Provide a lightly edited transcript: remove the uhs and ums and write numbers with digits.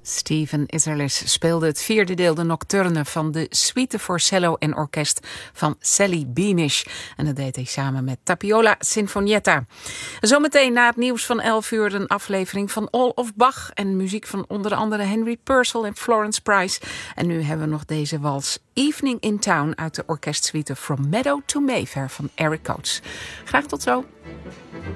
Stephen Isserlis speelde het vierde deel de nocturne van de suite voor cello en orkest van Sally Beamish. En dat deed hij samen met Tapiola Sinfonietta. Zometeen na het nieuws van 11 uur een aflevering van All of Bach en muziek van onder andere Henry Purcell en Florence Price. En nu hebben we nog deze wals Evening in Town uit de orkestsuite From Meadow to Mayfair van Eric Coates. Graag tot zo.